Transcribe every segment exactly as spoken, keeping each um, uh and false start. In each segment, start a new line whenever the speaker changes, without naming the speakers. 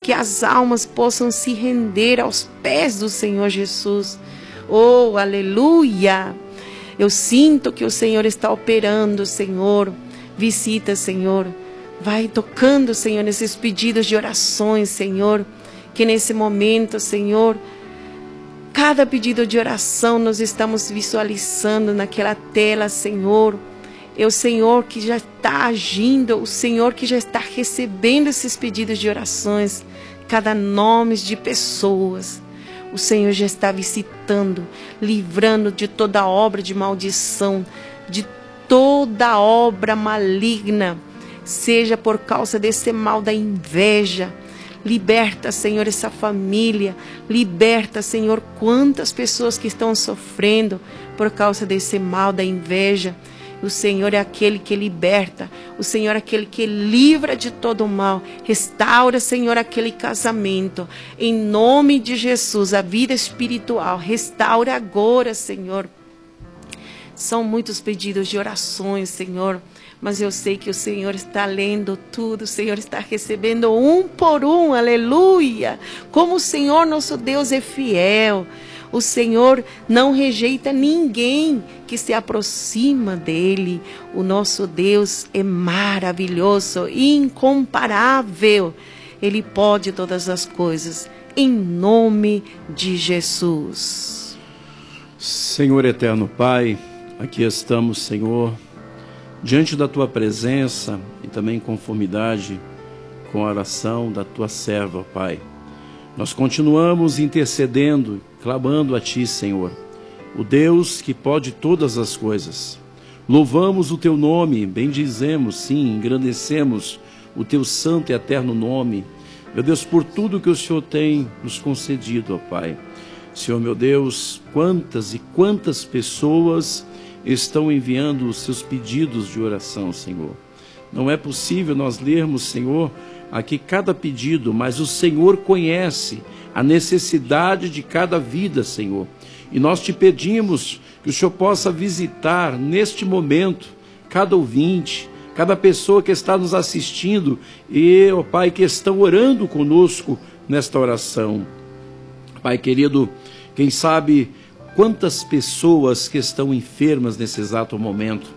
que as almas possam se render aos pés do Senhor Jesus. Oh, aleluia! Eu sinto que o Senhor está operando, Senhor. Visita, Senhor. Vai tocando, Senhor, nesses pedidos de orações, Senhor. Que nesse momento, Senhor, cada pedido de oração nós estamos visualizando naquela tela, Senhor. É o Senhor que já está agindo, o Senhor que já está recebendo esses pedidos de orações. Cada nome de pessoas. O Senhor já está visitando, livrando de toda obra de maldição, de toda obra maligna, seja por causa desse mal da inveja. Liberta, Senhor, essa família. Liberta, Senhor, quantas pessoas que estão sofrendo por causa desse mal da inveja. O Senhor é aquele que liberta. O Senhor é aquele que livra de todo o mal. Restaura, Senhor, aquele casamento. Em nome de Jesus, a vida espiritual. Restaura agora, Senhor. São muitos pedidos de orações, Senhor. Mas eu sei que o Senhor está lendo tudo. O Senhor está recebendo um por um. Aleluia. Como o Senhor, nosso Deus, é fiel. O Senhor não rejeita ninguém que se aproxima dele. O nosso Deus é maravilhoso, incomparável. Ele pode todas as coisas. Em nome de Jesus.
Senhor eterno Pai, aqui estamos, Senhor, diante da Tua presença e também em conformidade com a oração da Tua serva, Pai. Nós continuamos intercedendo, clamando a Ti, Senhor, o Deus que pode todas as coisas. Louvamos o Teu nome, bendizemos, sim, engrandecemos o Teu santo e eterno nome. Meu Deus, por tudo que o Senhor tem nos concedido, ó Pai. Senhor, meu Deus, quantas e quantas pessoas estão enviando os seus pedidos de oração, Senhor. Não é possível nós lermos, Senhor, aqui cada pedido, mas o Senhor conhece a necessidade de cada vida, Senhor. E nós te pedimos que o Senhor possa visitar neste momento cada ouvinte, cada pessoa que está nos assistindo e, ó Pai, que estão orando conosco nesta oração. Pai querido, quem sabe quantas pessoas que estão enfermas nesse exato momento.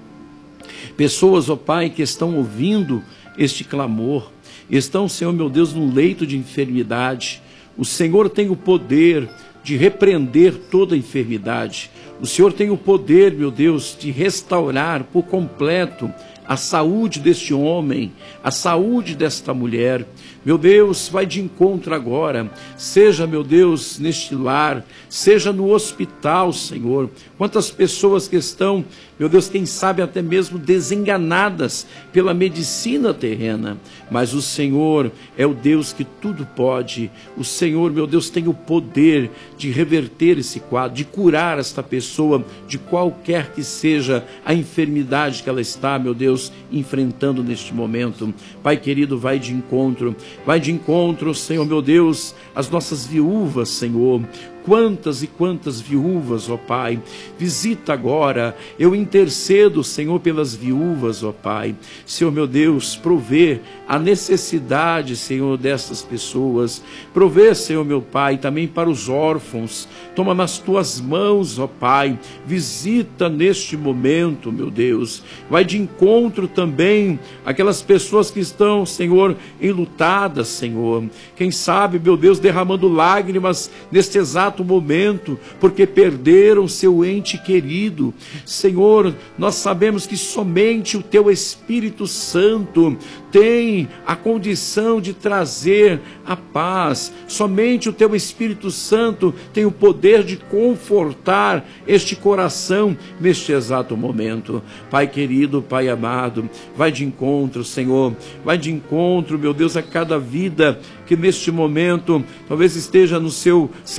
Pessoas, ó Pai, que estão ouvindo este clamor, estão, Senhor meu Deus, num leito de enfermidade. O Senhor tem o poder de repreender toda a enfermidade. O Senhor tem o poder, meu Deus, de restaurar por completo a saúde deste homem, a saúde desta mulher. Meu Deus, vai de encontro agora, seja, meu Deus, neste lar, seja no hospital, Senhor. Quantas pessoas que estão, meu Deus, quem sabe até mesmo desenganadas pela medicina terrena, mas o Senhor é o Deus que tudo pode. O Senhor, meu Deus, tem o poder de reverter esse quadro, de curar esta pessoa de qualquer que seja a enfermidade que ela está, meu Deus, enfrentando neste momento. Pai querido, vai de encontro, vai de encontro, Senhor meu Deus, as nossas viúvas, Senhor. Quantas e quantas viúvas, ó Pai, visita agora, eu intercedo, Senhor, pelas viúvas, ó Pai. Senhor meu Deus, provê a necessidade, Senhor, dessas pessoas, provê, Senhor meu Pai, também para os órfãos. Toma nas Tuas mãos, ó Pai, visita neste momento, meu Deus, vai de encontro também aquelas pessoas que estão, Senhor, enlutadas, Senhor, quem sabe, meu Deus, derramando lágrimas neste exato momento, porque perderam seu ente querido. Senhor, nós sabemos que somente o Teu Espírito Santo tem a condição de trazer a paz, somente o Teu Espírito Santo tem o poder de confortar este coração neste exato momento. Pai querido, Pai amado, vai de encontro, Senhor, vai de encontro, meu Deus, a cada vida que neste momento talvez esteja no seu setor de trabalho,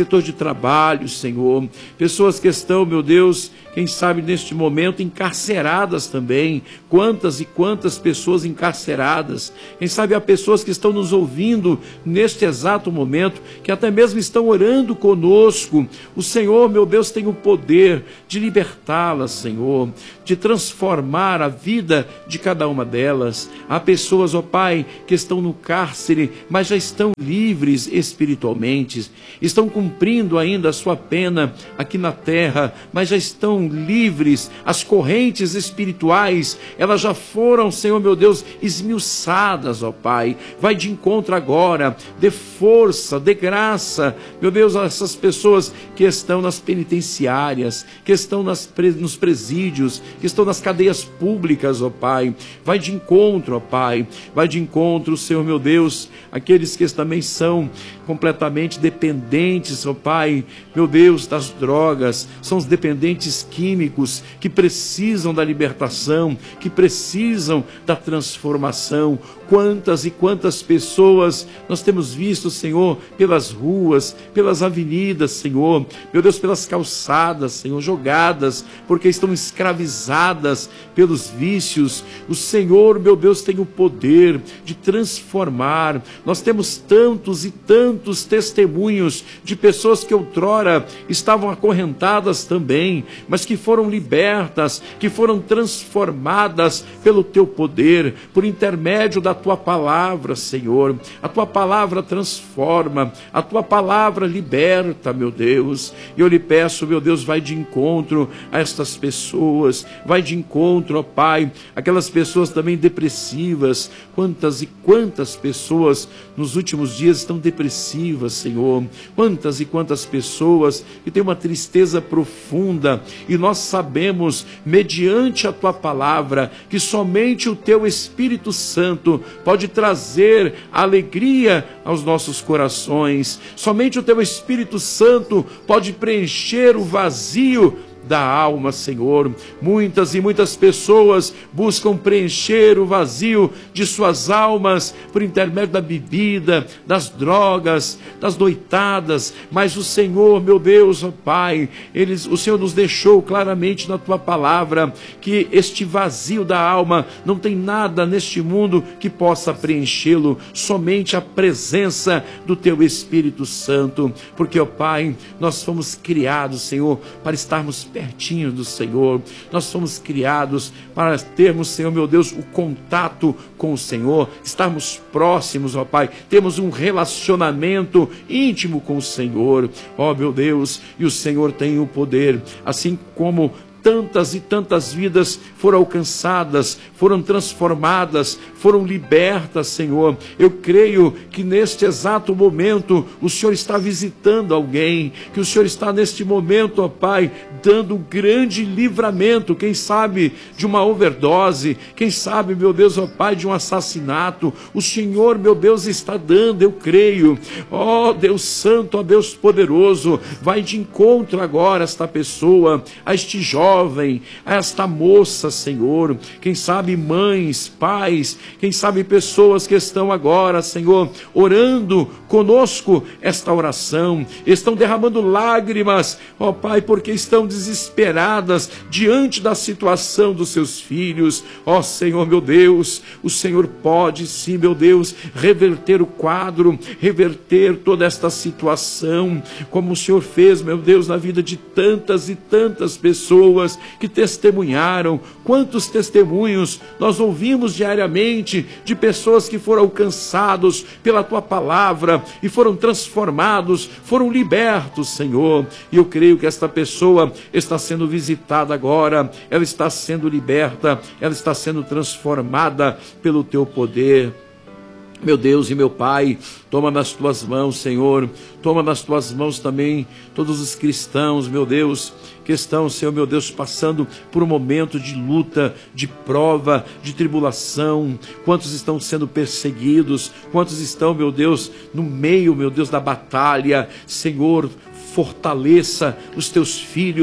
trabalho, Senhor. Pessoas que estão, meu Deus, quem sabe neste momento encarceradas também. Quantas e quantas pessoas encarceradas. Quem sabe há pessoas que estão nos ouvindo neste exato momento, que até mesmo estão orando conosco. O Senhor, meu Deus, tem o poder de libertá-las, Senhor, de transformar a vida de cada uma delas. Há pessoas, ó Pai, que estão no cárcere, mas já estão livres espiritualmente, estão cumprindo ainda a sua pena aqui na terra, mas já estão livres. As correntes espirituais, elas já foram, Senhor meu Deus, esmiuçadas, ó Pai. Vai de encontro agora, dê força, dê graça, meu Deus, a essas pessoas que estão nas penitenciárias, que estão nas, nos presídios, que estão nas cadeias públicas, ó Pai. Vai de encontro, ó Pai, vai de encontro, Senhor meu Deus, aqueles que também são completamente dependentes, ó Pai, meu Deus, das drogas, são os dependentes químicos que precisam da libertação, que precisam da transformação. Quantas e quantas pessoas nós temos visto, Senhor, pelas ruas, pelas avenidas, Senhor, meu Deus, pelas calçadas, Senhor, jogadas, porque estão escravizadas pelos vícios. O Senhor, meu Deus, tem o poder de transformar. Nós temos tantos e tantos testemunhos de pessoas que outrora estavam acorrentadas também, mas que foram libertas, que foram transformadas pelo teu poder, por intermédio da tua palavra, Senhor. A tua palavra transforma, a tua palavra liberta, meu Deus. E eu lhe peço, meu Deus, vai de encontro a estas pessoas, vai de encontro, ó Pai, aquelas pessoas também depressivas. Quantas e quantas pessoas nos últimos dias estão depressivas, Senhor. Quantas e quantas pessoas que têm uma tristeza profunda, e nós sabemos, mediante a tua palavra, que somente o teu Espírito Santo pode trazer alegria aos nossos corações. Somente o teu Espírito Santo pode preencher o vazio da alma, Senhor. Muitas e muitas pessoas buscam preencher o vazio de suas almas por intermédio da bebida, das drogas, das noitadas, mas o Senhor, meu Deus, ó Pai, eles, o Senhor nos deixou claramente na tua palavra que este vazio da alma não tem nada neste mundo que possa preenchê-lo, somente a presença do teu Espírito Santo, porque, ó Pai, nós fomos criados, Senhor, para estarmos pertinho do Senhor. Nós fomos criados para termos, Senhor meu Deus, o contato com o Senhor, estarmos próximos, ó Pai, temos um relacionamento íntimo com o Senhor, ó meu Deus, e o Senhor tem o poder, assim como tantas e tantas vidas foram alcançadas, foram transformadas, foram libertas, Senhor. Eu creio que neste exato momento o Senhor está visitando alguém, que o Senhor está neste momento, ó Pai, dando um grande livramento, quem sabe de uma overdose, quem sabe, meu Deus, ó Pai, de um assassinato. O Senhor, meu Deus, está dando, eu creio. Ó Deus Santo, ó Deus poderoso, vai de encontro agora a esta pessoa, a este jovem, a esta moça, Senhor. Quem sabe mães, pais, quem sabe pessoas que estão agora, Senhor, orando conosco esta oração, estão derramando lágrimas, ó Pai, porque estão desesperadas diante da situação dos seus filhos. Ó Senhor, meu Deus, o Senhor pode sim, meu Deus, reverter o quadro, reverter toda esta situação, como o Senhor fez, meu Deus, na vida de tantas e tantas pessoas que testemunharam. Quantos testemunhos nós ouvimos diariamente de pessoas que foram alcançados pela tua palavra e foram transformados, foram libertos, Senhor. E eu creio que esta pessoa está sendo visitada agora, ela está sendo liberta, ela está sendo transformada pelo teu poder. Meu Deus e meu Pai, toma nas tuas mãos, Senhor, toma nas tuas mãos também todos os cristãos, meu Deus, que estão, Senhor, meu Deus, passando por um momento de luta, de prova, de tribulação. Quantos estão sendo perseguidos, quantos estão, meu Deus, no meio, meu Deus, da batalha. Senhor, fortaleça os teus filhos,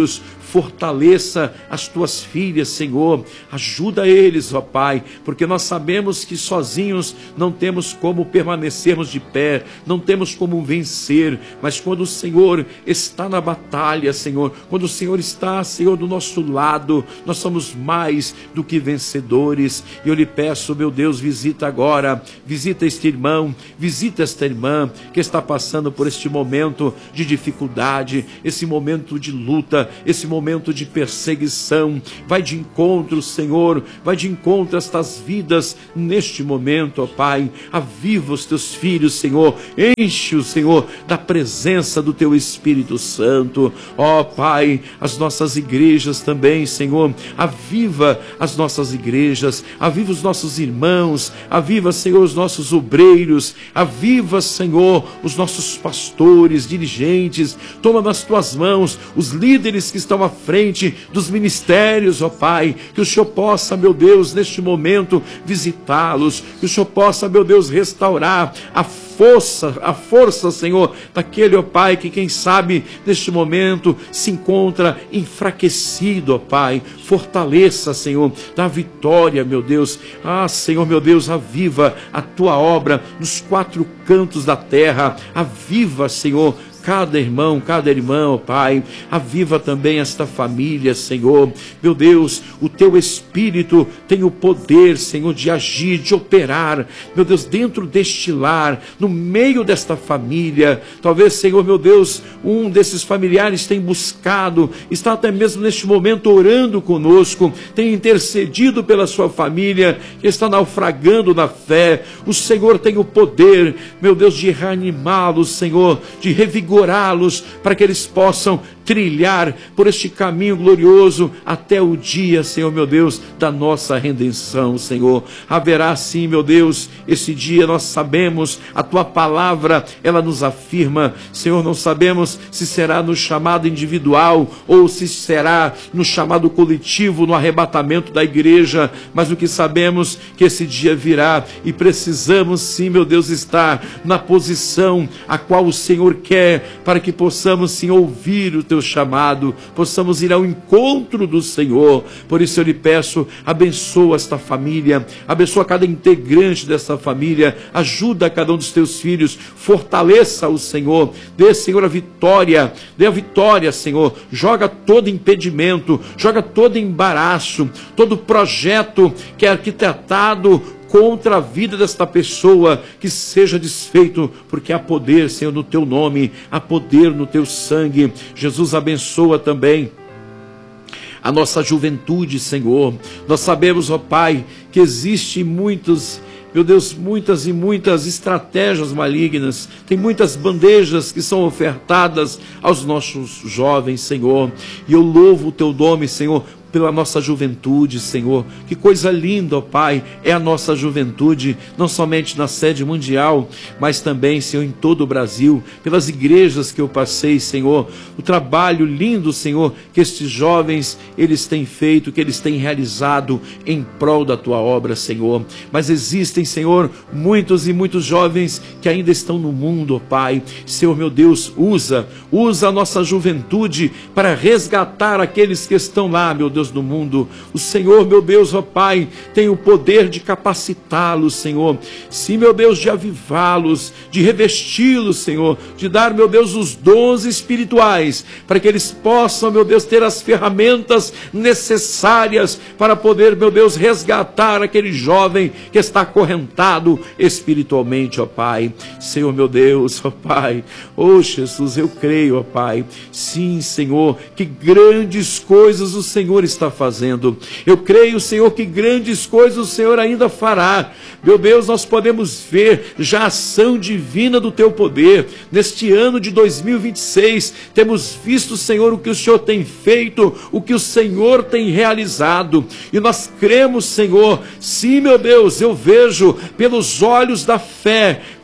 fortaleça as tuas filhas, Senhor, ajuda eles, ó Pai, porque nós sabemos que sozinhos não temos como permanecermos de pé, não temos como vencer, mas quando o Senhor está na batalha, Senhor, quando o Senhor está, Senhor, do nosso lado, nós somos mais do que vencedores. E eu lhe peço, meu Deus, visita agora, visita este irmão, visita esta irmã que está passando por este momento de dificuldade, esse momento de luta, esse momento de perseguição. Vai de encontro, Senhor, vai de encontro a estas vidas neste momento, ó Pai. Aviva os teus filhos, Senhor, enche-os, Senhor, da presença do teu Espírito Santo, ó Pai. As nossas igrejas também, Senhor, aviva as nossas igrejas, aviva os nossos irmãos, aviva, Senhor, os nossos obreiros, aviva, Senhor, os nossos pastores, dirigentes. Toma nas tuas mãos os líderes que estão à frente dos ministérios, ó Pai, que o Senhor possa, meu Deus, neste momento visitá-los, que o Senhor possa, meu Deus, restaurar a força, a força, Senhor, daquele, ó Pai, que quem sabe neste momento se encontra enfraquecido, ó Pai. Fortaleça, Senhor, dá vitória, meu Deus. Ah, Senhor, meu Deus, aviva a tua obra nos quatro cantos da terra. Aviva, Senhor, cada irmão, cada irmã, ó Pai. Aviva também esta família, Senhor. Meu Deus, o teu Espírito tem o poder, Senhor, de agir, de operar, meu Deus, dentro deste lar, no meio desta família. Talvez, Senhor, meu Deus, um desses familiares tem buscado, está até mesmo neste momento orando conosco, tem intercedido pela sua família, que está naufragando na fé. O Senhor tem o poder, meu Deus, de reanimá-los, Senhor, de revigorá-los, para que eles possam trilhar por este caminho glorioso até o dia, Senhor, meu Deus, da nossa redenção, Senhor. Haverá sim, meu Deus, esse dia. Nós sabemos, a tua palavra, ela nos afirma, Senhor. Não sabemos se será no chamado individual ou se será no chamado coletivo, no arrebatamento da igreja, mas o que sabemos que esse dia virá e precisamos sim, meu Deus, estar na posição a qual o Senhor quer, para que possamos sim ouvir o teu chamado, possamos ir ao encontro do Senhor. Por isso eu lhe peço, abençoa esta família, abençoa cada integrante desta família, ajuda cada um dos teus filhos, fortaleça o Senhor, dê, Senhor, a vitória, dê a vitória, Senhor. Joga todo impedimento, joga todo embaraço, todo projeto que é arquitetado contra a vida desta pessoa, que seja desfeito, porque há poder, Senhor, no teu nome, há poder no teu sangue. Jesus, abençoa também a nossa juventude, Senhor. Nós sabemos, ó Pai, que existem muitos, meu Deus, muitas e muitas estratégias malignas, tem muitas bandejas que são ofertadas aos nossos jovens, Senhor, e eu louvo o teu nome, Senhor, pela nossa juventude, Senhor. Que coisa linda, ó Pai, é a nossa juventude, não somente na sede mundial, mas também, Senhor, em todo o Brasil, pelas igrejas que eu passei, Senhor. O trabalho lindo, Senhor, que estes jovens, eles têm feito, que eles têm realizado em prol da tua obra, Senhor. Mas existem, Senhor, muitos e muitos jovens que ainda estão no mundo, ó Pai. Senhor, meu Deus, usa, usa a nossa juventude para resgatar aqueles que estão lá, meu Deus, do mundo. O Senhor, meu Deus, ó Pai, tem o poder de capacitá-los, Senhor. Sim, meu Deus, de avivá-los, de revesti-los, Senhor, de dar, meu Deus, os dons espirituais, para que eles possam, meu Deus, ter as ferramentas necessárias para poder, meu Deus, resgatar aquele jovem que está acorrentado espiritualmente, ó Pai. Senhor, meu Deus, ó Pai, ó Jesus, eu creio, ó Pai, sim, Senhor, que grandes coisas o Senhor está está fazendo. Eu creio, Senhor, que grandes coisas o Senhor ainda fará. Meu Deus, nós podemos ver já a ação divina do teu poder. Neste ano de dois mil e vinte e seis, temos visto, Senhor, o que o Senhor tem feito, o que o Senhor tem realizado. E nós cremos, Senhor, sim, meu Deus, eu vejo pelos olhos da fé,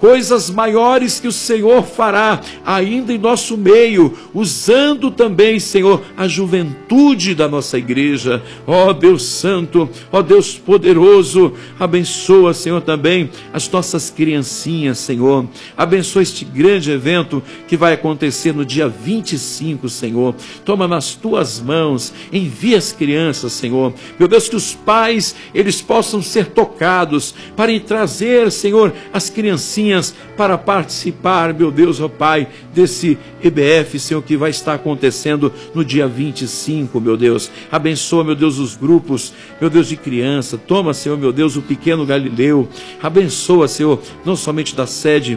coisas maiores que o Senhor fará ainda em nosso meio, usando também, Senhor, a juventude da nossa igreja. Ó Deus Santo, ó Deus poderoso, abençoa, Senhor, também as nossas criancinhas, Senhor. Abençoa este grande evento que vai acontecer no dia vinte e cinco, Senhor. Toma nas tuas mãos, envia as crianças, Senhor. Meu Deus, que os pais, eles possam ser tocados para trazer, Senhor, as criancinhas para participar, meu Deus, ó Pai, desse E B F, Senhor, que vai estar acontecendo no dia vinte e cinco, meu Deus. Abençoa, meu Deus, os grupos, meu Deus, de criança. Toma, Senhor, meu Deus, o pequeno Galileu. Abençoa, Senhor, não somente da sede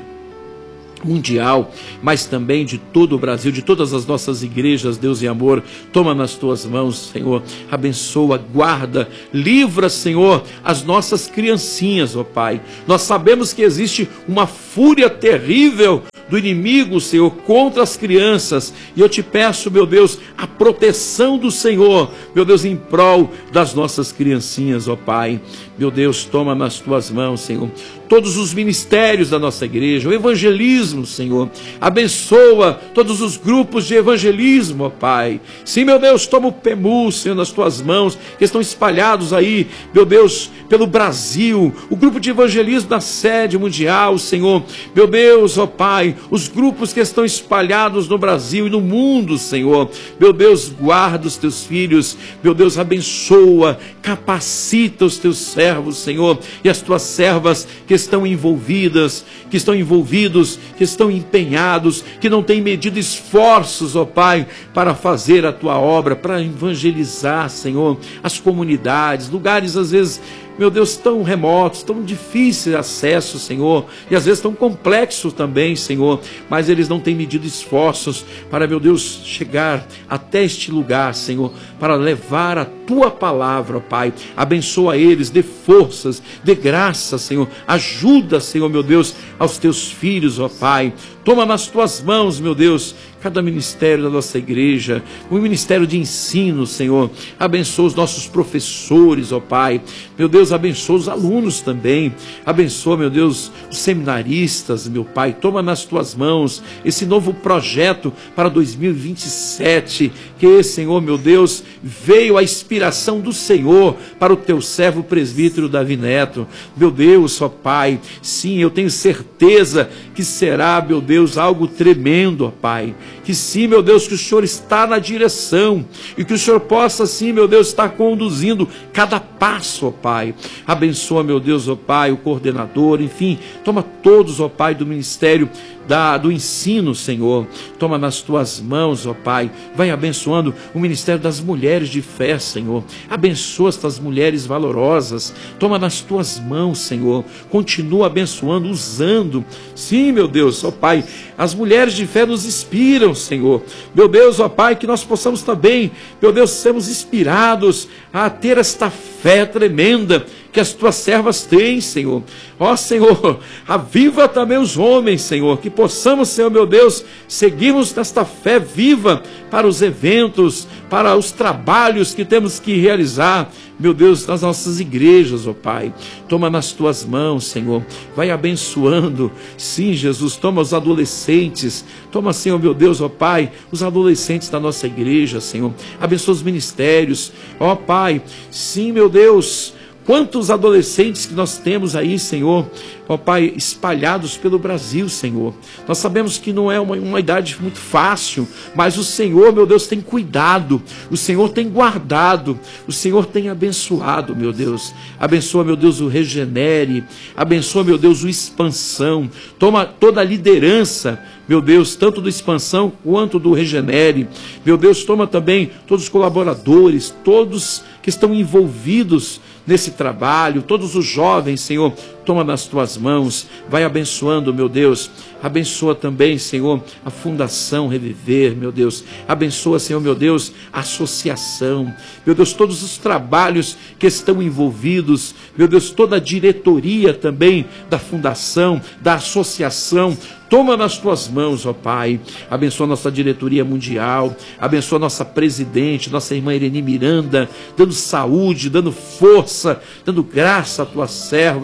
mundial, mas também de todo o Brasil, de todas as nossas igrejas, Deus e amor. Toma nas tuas mãos, Senhor, abençoa, guarda, livra, Senhor, as nossas criancinhas, ó Pai. Nós sabemos que existe uma fúria terrível do inimigo, Senhor, contra as crianças, e eu te peço, meu Deus, a proteção do Senhor, meu Deus, em prol das nossas criancinhas, ó Pai. Meu Deus, toma nas tuas mãos, Senhor, todos os ministérios da nossa igreja, o evangelismo, Senhor. Abençoa todos os grupos de evangelismo, ó Pai. Sim, meu Deus, toma o PEMU, Senhor, nas tuas mãos, que estão espalhados aí, meu Deus, pelo Brasil, o grupo de evangelismo da sede mundial, Senhor. Meu Deus, ó Pai, os grupos que estão espalhados no Brasil e no mundo, Senhor. Meu Deus, guarda os teus filhos, meu Deus, abençoa, capacita os teus servos, Senhor, e as tuas servas que estão envolvidas, que estão envolvidos, que estão empenhados, que não têm medido esforços, ó Pai, para fazer a tua obra, para evangelizar, Senhor, as comunidades, lugares às vezes, meu Deus, tão remotos, tão difíceis de acesso, Senhor, e às vezes tão complexos também, Senhor, mas eles não têm medido esforços para, meu Deus, chegar até este lugar, Senhor, para levar a tua palavra, ó Pai. Abençoa eles, dê forças, dê graça, Senhor, ajuda, Senhor, meu Deus, aos teus filhos, ó Pai. Toma nas tuas mãos, meu Deus, cada ministério da nossa igreja, o ministério de ensino, Senhor. Abençoa os nossos professores, ó Pai. Meu Deus, abençoa os alunos também. Abençoa, meu Deus, os seminaristas, meu Pai. Toma nas tuas mãos esse novo projeto para dois mil e vinte e sete, que, Senhor, meu Deus, veio a inspiração do Senhor para o teu servo presbítero Davi Neto. Meu Deus, ó Pai, sim, eu tenho certeza que será, meu Deus, algo tremendo, ó Pai. Que sim, meu Deus, que o Senhor está na direção e que o Senhor possa, sim, meu Deus, estar conduzindo cada passo, ó Pai. Abençoa, meu Deus, ó Pai, o coordenador, enfim, toma todos, ó Pai, do ministério Da, do ensino, Senhor. Toma nas tuas mãos, ó Pai. Vai abençoando o ministério das mulheres de fé, Senhor. Abençoa estas mulheres valorosas. Toma nas tuas mãos, Senhor. Continua abençoando, usando. Sim, meu Deus, ó Pai, as mulheres de fé nos inspiram, Senhor. Meu Deus, ó Pai, que nós possamos também, meu Deus, sermos inspirados a ter esta fé tremenda que as tuas servas têm, Senhor. Ó Senhor, aviva também os homens, Senhor, que possamos, Senhor, meu Deus, seguirmos nesta fé viva para os eventos, para os trabalhos que temos que realizar, meu Deus, nas nossas igrejas, ó Pai. Toma nas tuas mãos, Senhor. Vai abençoando. Sim, Jesus, toma os adolescentes. Toma, Senhor, meu Deus, ó Pai, os adolescentes da nossa igreja, Senhor. Abençoa os ministérios, ó Pai. Sim, meu Deus. Quantos adolescentes que nós temos aí, Senhor, ó Pai, espalhados pelo Brasil, Senhor. Nós sabemos que não é uma, uma idade muito fácil, mas o Senhor, meu Deus, tem cuidado, o Senhor tem guardado, o Senhor tem abençoado, meu Deus. Abençoa, meu Deus, o Regenere, abençoa, meu Deus, o Expansão. Toma toda a liderança, meu Deus, tanto do Expansão quanto do Regenere. Meu Deus, toma também todos os colaboradores, todos que estão envolvidos nesse trabalho, todos os jovens, Senhor, toma nas tuas mãos, vai abençoando, meu Deus. Abençoa também, Senhor, a Fundação Reviver, meu Deus. Abençoa, Senhor, meu Deus, a associação, meu Deus, todos os trabalhos que estão envolvidos, meu Deus, toda a diretoria também da Fundação, da associação. Toma nas tuas mãos, ó Pai. Abençoa nossa diretoria mundial, abençoa nossa presidente, nossa irmã Irene Miranda, dando saúde, dando força, dando graça à tua serva, Senhor.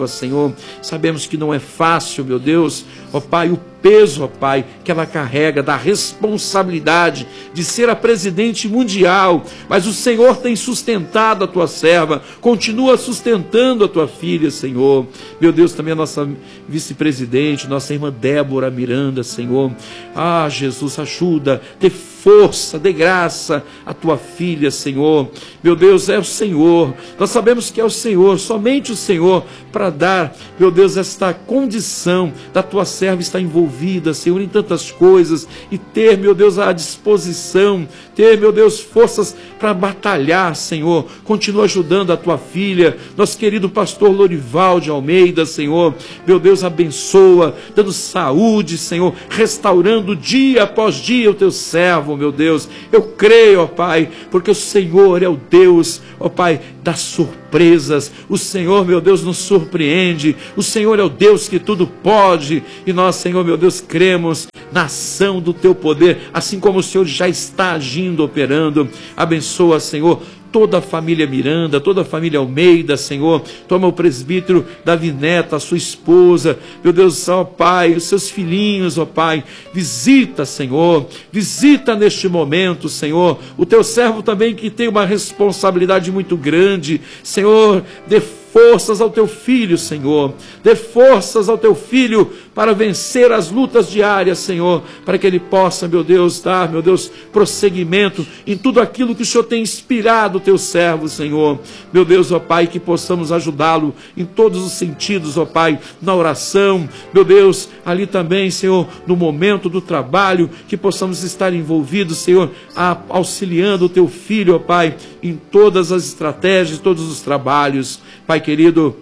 Senhor. Sabemos que não é fácil, meu Deus, ó Pai, o peso, ó Pai, que ela carrega da responsabilidade de ser a presidente mundial, mas o Senhor tem sustentado a tua serva, continua sustentando a tua filha, Senhor. Meu Deus, também a nossa vice-presidente, nossa irmã Débora Miranda, Senhor. Ah, Jesus, ajuda, dê força, dê graça à tua filha, Senhor. Meu Deus, é o Senhor, nós sabemos que é o Senhor, somente o Senhor, para dar, meu Deus, esta condição da tua serva estar envolvida, Senhor, em tantas coisas, e ter, meu Deus, a disposição, ter, meu Deus, forças para batalhar, Senhor. Continua ajudando a tua filha, nosso querido pastor Lorival de Almeida, Senhor. Meu Deus, abençoa, dando saúde, Senhor, restaurando dia após dia o teu servo, meu Deus. Eu creio, ó Pai, porque o Senhor é o Deus, ó Pai, das surpresas. O Senhor, meu Deus, nos surpreende. O Senhor é o Deus que tudo pode, e nós, Senhor, meu Deus, cremos na ação do teu poder, assim como o Senhor já está agindo, operando. Abençoa, Senhor, toda a família Miranda, toda a família Almeida, Senhor. Toma o presbítero Davi Neto, a sua esposa, meu Deus, ó Pai, os seus filhinhos, ó Pai. Visita, Senhor, visita neste momento, Senhor, o teu servo também, que tem uma responsabilidade muito grande, Senhor. Dê forças ao teu filho, Senhor. Dê forças ao teu filho para vencer as lutas diárias, Senhor, para que ele possa, meu Deus, dar, meu Deus, prosseguimento em tudo aquilo que o Senhor tem inspirado o teu servo, Senhor. Meu Deus, ó Pai, que possamos ajudá-lo em todos os sentidos, ó Pai, na oração, meu Deus, ali também, Senhor, no momento do trabalho, que possamos estar envolvidos, Senhor, a, auxiliando o teu filho, ó Pai, em todas as estratégias, todos os trabalhos. Pai querido,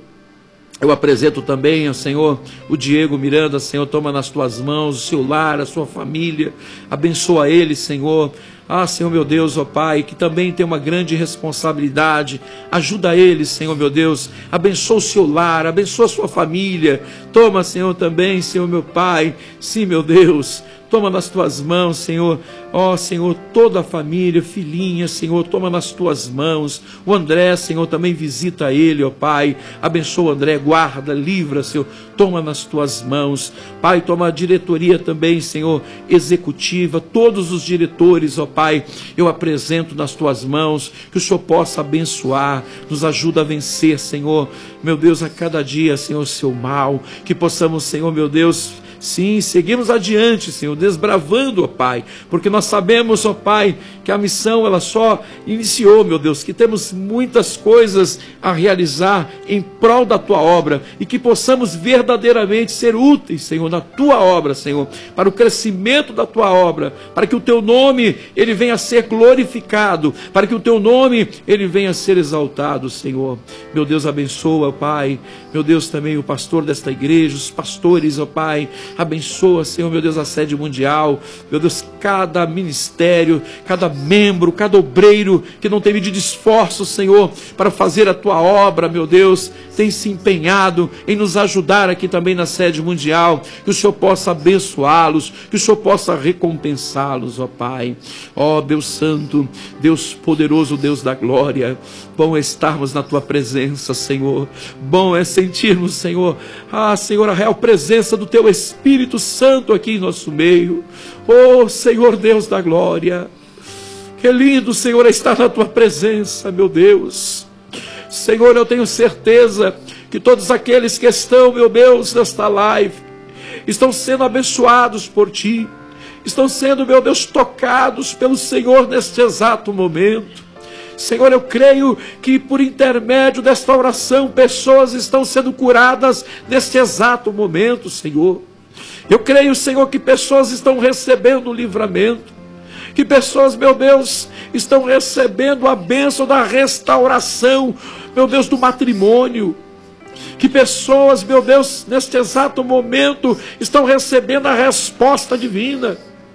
eu apresento também, Senhor, o Diego Miranda, Senhor, toma nas tuas mãos o seu lar, a sua família, abençoa ele, Senhor. Ah, Senhor, meu Deus, ó Pai, que também tem uma grande responsabilidade, ajuda ele, Senhor, meu Deus, abençoa o seu lar, abençoa a sua família. Toma, Senhor, também, Senhor, meu Pai, sim, meu Deus, toma nas tuas mãos, Senhor, ó Senhor, toda a família, filhinha, Senhor, toma nas tuas mãos. O André, Senhor, também visita ele, ó Pai, abençoa o André, guarda, livra, Senhor, toma nas tuas mãos. Pai, toma a diretoria também, Senhor, executiva, todos os diretores, ó Pai, eu apresento nas tuas mãos, que o Senhor possa abençoar, nos ajuda a vencer, Senhor, meu Deus, a cada dia, Senhor, o seu mal, que possamos, Senhor, meu Deus, sim, seguimos adiante, Senhor, desbravando, ó Pai, porque nós sabemos, ó Pai, que a missão ela só iniciou, meu Deus, que temos muitas coisas a realizar em prol da Tua obra, e que possamos verdadeiramente ser úteis, Senhor, na Tua obra, Senhor, para o crescimento da Tua obra, para que o Teu nome, ele venha a ser glorificado, para que o Teu nome, ele venha a ser exaltado, Senhor. Meu Deus, abençoa, Pai, meu Deus, também o pastor desta igreja, os pastores, ó Pai, abençoa, Senhor, meu Deus, a sede mundial, meu Deus, cada ministério, cada membro, cada obreiro que não tem medido esforço, Senhor, para fazer a Tua obra, meu Deus, tem se empenhado em nos ajudar aqui também na sede mundial, que o Senhor possa abençoá-los, que o Senhor possa recompensá-los, ó Pai. Ó Deus Santo, Deus poderoso, Deus da glória, bom é estarmos na Tua presença, Senhor, bom é sentirmos, Senhor, ah, Senhor, a real presença do Teu Espírito Santo aqui em nosso meio. Oh, Senhor Deus da glória, que lindo, Senhor, é estar na Tua presença, meu Deus. Senhor, eu tenho certeza que todos aqueles que estão, meu Deus, nesta live, estão sendo abençoados por Ti, estão sendo, meu Deus, tocados pelo Senhor neste exato momento. Senhor, eu creio que por intermédio desta oração, pessoas estão sendo curadas neste exato momento, Senhor. Eu creio, Senhor, que pessoas estão recebendo o livramento, que pessoas, meu Deus, estão recebendo a bênção da restauração, meu Deus, do matrimônio, que pessoas, meu Deus, neste exato momento, estão recebendo a resposta divina.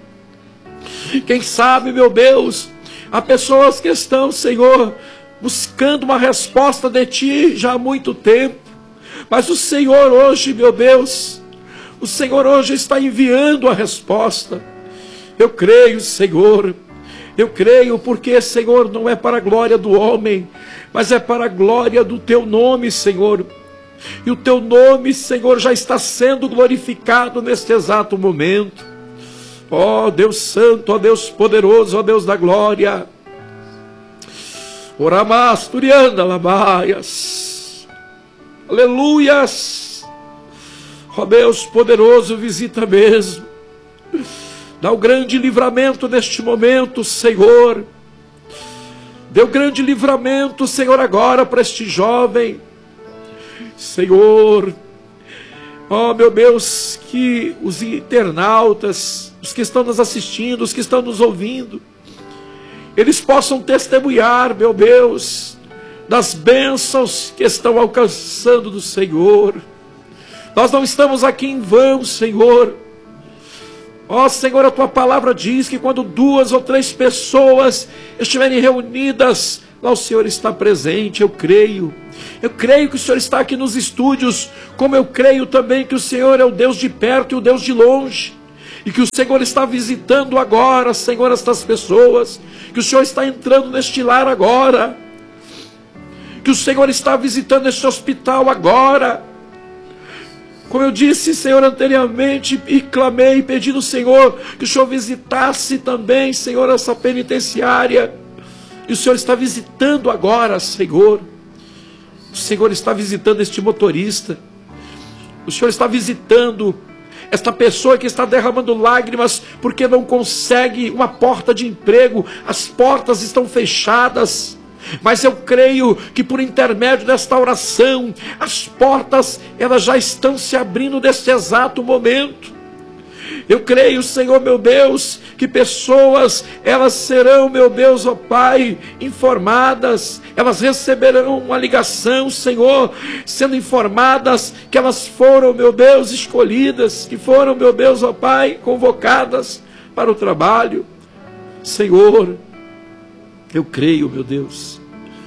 Quem sabe, meu Deus, há pessoas que estão, Senhor, buscando uma resposta de Ti já há muito tempo, mas o Senhor hoje, meu Deus, o Senhor hoje está enviando a resposta. Eu creio, Senhor, eu creio, porque, Senhor, não é para a glória do homem, mas é para a glória do Teu nome, Senhor. E o teu nome, Senhor, já está sendo glorificado neste exato momento. Ó Deus Santo, ó Deus poderoso, ó Deus da glória. Oramas, Turianda, Labaias. Aleluias. Ó Deus poderoso, visita mesmo. Dá o grande livramento neste momento, Senhor. Dê o grande livramento, Senhor, agora para este jovem. Senhor, ó meu Deus, que os internautas, os que estão nos assistindo, os que estão nos ouvindo, eles possam testemunhar, meu Deus, das bênçãos que estão alcançando do Senhor. Nós não estamos aqui em vão, Senhor. Ó Senhor, a tua palavra diz que quando duas ou três pessoas estiverem reunidas, lá o Senhor está presente. Eu creio. Eu creio que o Senhor está aqui nos estúdios, como eu creio também que o Senhor é o Deus de perto e o Deus de longe. E que o Senhor está visitando agora, Senhor, estas pessoas. Que o Senhor está entrando neste lar agora. Que o Senhor está visitando este hospital agora. Como eu disse, Senhor, anteriormente, e clamei, pedindo, Senhor, que o Senhor visitasse também, Senhor, essa penitenciária. E o Senhor está visitando agora, Senhor. O Senhor está visitando este motorista. O Senhor está visitando esta pessoa que está derramando lágrimas porque não consegue uma porta de emprego. As portas estão fechadas. Mas eu creio que por intermédio desta oração, as portas, elas já estão se abrindo neste exato momento. Eu creio, Senhor, meu Deus, que pessoas, elas serão, meu Deus, ó Pai, informadas, elas receberão uma ligação, Senhor, sendo informadas que elas foram, meu Deus, escolhidas, que foram, meu Deus, ó Pai, convocadas para o trabalho. Senhor, eu creio, meu Deus,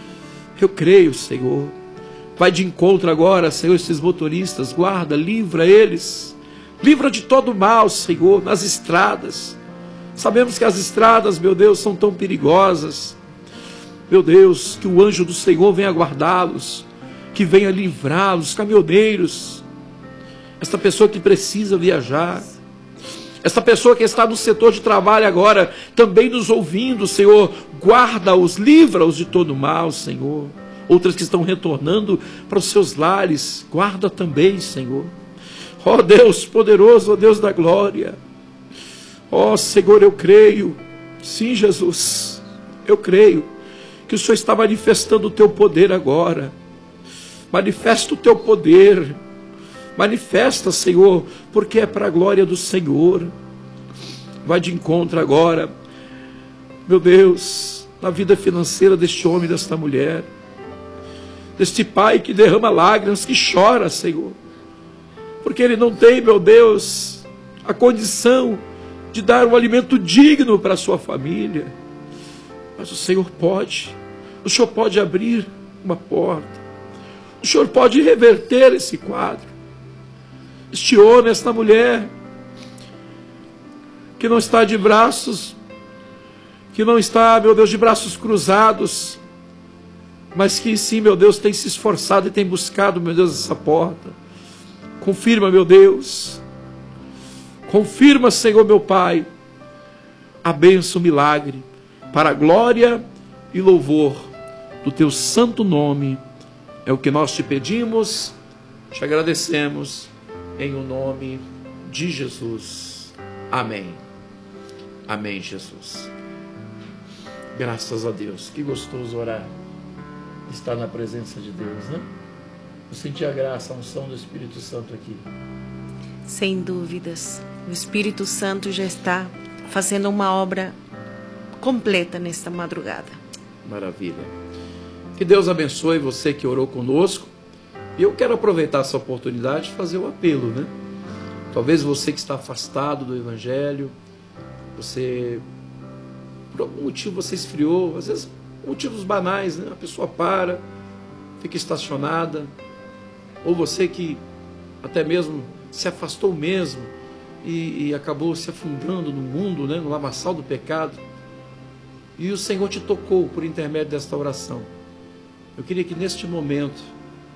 eu creio, Senhor. Vai de encontro agora, Senhor, esses motoristas, guarda, livra eles, livra de todo mal, Senhor, nas estradas. Sabemos que as estradas, meu Deus, são tão perigosas. Meu Deus, que o anjo do Senhor venha guardá-los, que venha livrá-los, caminhoneiros, esta pessoa que precisa viajar, esta pessoa que está no setor de trabalho agora, também nos ouvindo, Senhor, guarda-os, livra-os de todo mal, Senhor. Outras que estão retornando para os seus lares, guarda também, Senhor. Ó Deus poderoso, ó Deus da glória. Ó Senhor, eu creio, sim, Jesus, eu creio que o Senhor está manifestando o teu poder agora. Manifesta o teu poder. Manifesta, Senhor, porque é para a glória do Senhor. Vai de encontro agora, meu Deus, na vida financeira deste homem e desta mulher, deste pai que derrama lágrimas, que chora, Senhor, porque ele não tem, meu Deus, a condição de dar um alimento digno para a sua família. Mas o Senhor pode, o Senhor pode abrir uma porta, o Senhor pode reverter esse quadro. Este homem, esta mulher, que não está de braços, que não está, meu Deus, de braços cruzados, mas que sim, meu Deus, tem se esforçado e tem buscado, meu Deus, essa porta. Confirma, meu Deus, confirma, Senhor, meu Pai, a bênção, o milagre, para a glória e louvor do teu santo nome. É o que nós te pedimos, te agradecemos, em o nome de Jesus. Amém. Amém, Jesus. Graças a Deus. Que gostoso orar. Estar na presença de Deus, né? Eu senti a graça, a unção do Espírito Santo aqui.
Sem dúvidas. O Espírito Santo já está fazendo uma obra completa nesta madrugada.
Maravilha. Que Deus abençoe você que orou conosco. E eu quero aproveitar essa oportunidade de fazer o apelo, né? Talvez você que está afastado do Evangelho, você, por algum motivo você esfriou, às vezes motivos banais, né? A pessoa para, fica estacionada, ou você que até mesmo se afastou mesmo e, e acabou se afundando no mundo, né? No lamaçal do pecado, e o Senhor te tocou por intermédio desta oração. Eu queria que neste momento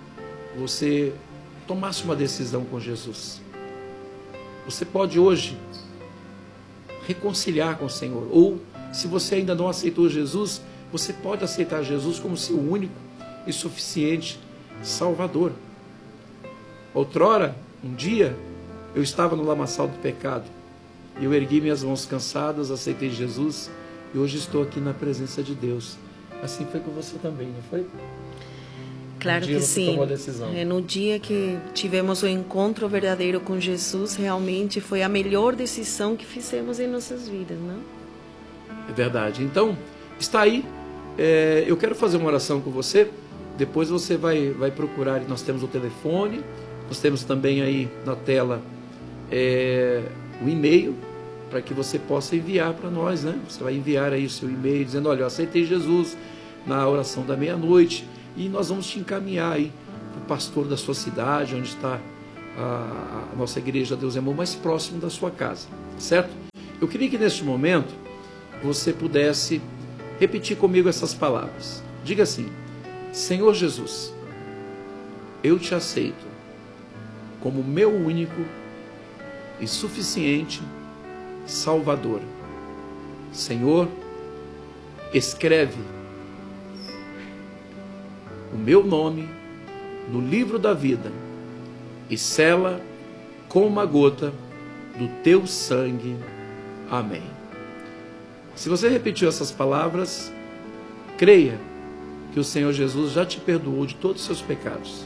você tomasse uma decisão com Jesus. Você pode hoje reconciliar com o Senhor, ou se você ainda não aceitou Jesus, você pode aceitar Jesus como seu único e suficiente Salvador. Outrora, um dia, eu estava no lamaçal do pecado, e eu ergui minhas mãos cansadas, aceitei Jesus, e hoje estou aqui na presença de Deus. Assim foi com você também, não foi?
Claro que sim. É, no dia que tivemos o encontro verdadeiro com Jesus, realmente foi a melhor decisão que fizemos em nossas vidas, não?
É verdade. Então, está aí. É, eu quero fazer uma oração com você. Depois você vai, vai procurar. Nós temos o telefone, nós temos também aí na tela é, o e-mail, para que você possa enviar para nós, né? Você vai enviar aí o seu e-mail dizendo: olha, eu aceitei Jesus na oração da meia-noite, e nós vamos te encaminhar aí para o pastor da sua cidade, onde está a, a nossa igreja Deus é Amor, mais próximo da sua casa, certo? Eu queria que neste momento você pudesse repetir comigo essas palavras. Diga assim: Senhor Jesus, eu te aceito como meu único e suficiente Salvador. Senhor, escreve o meu nome no livro da vida e sela com uma gota do teu sangue. Amém. Se você repetiu essas palavras, creia que o Senhor Jesus já te perdoou de todos os seus pecados.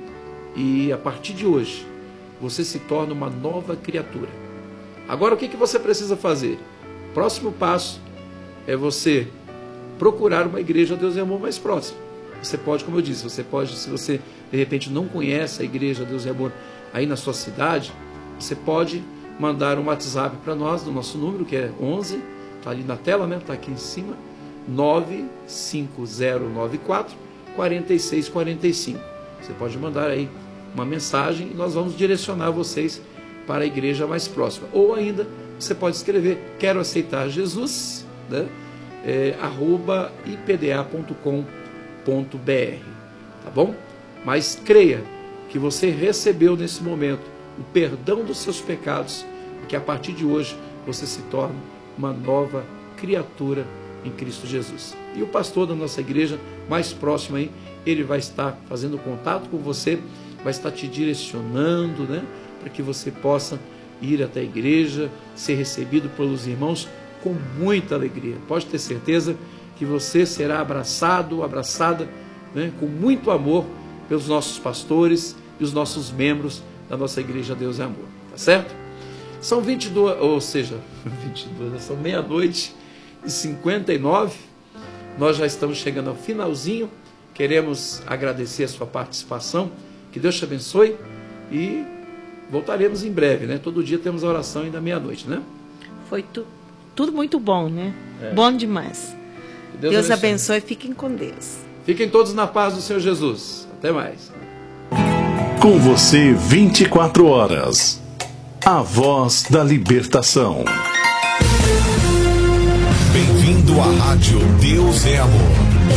E a partir de hoje, você se torna uma nova criatura. Agora, o que você precisa fazer? O próximo passo é você procurar uma igreja Deus é Amor mais próxima. Você pode, como eu disse, você pode, se você de repente não conhece a igreja Deus é Amor aí na sua cidade, você pode mandar um WhatsApp para nós, no nosso número, que é onze, está ali na tela, né? Está aqui em cima, nove cinco zero nove quatro, quatro seis quatro cinco. Você pode mandar aí uma mensagem e nós vamos direcionar vocês para a igreja mais próxima. Ou ainda, você pode escrever: quero aceitar Jesus, né? É, arroba i p d a ponto com ponto b r, tá bom? Mas creia que você recebeu nesse momento o perdão dos seus pecados e que a partir de hoje você se torna uma nova criatura em Cristo Jesus. E o pastor da nossa igreja mais próximo aí, ele vai estar fazendo contato com você, vai estar te direcionando, né, para que você possa ir até a igreja, ser recebido pelos irmãos com muita alegria. Pode ter certeza que você será abraçado, abraçada, né, com muito amor pelos nossos pastores e os nossos membros da nossa igreja Deus é Amor, tá certo? São vinte e duas, ou seja, vinte e duas, são meia-noite e cinquenta e nove, nós já estamos chegando ao finalzinho, queremos agradecer a sua participação, que Deus te abençoe e voltaremos em breve, né? Todo dia temos a oração ainda meia-noite, né?
Foi tu, tudo muito bom, né? É. Bom demais.
Deus,
Deus abençoe. abençoe, fiquem com Deus.
Fiquem todos na paz do Senhor Jesus. Até mais.
Com você vinte e quatro horas. A voz da libertação. Bem-vindo à Rádio Deus é Amor.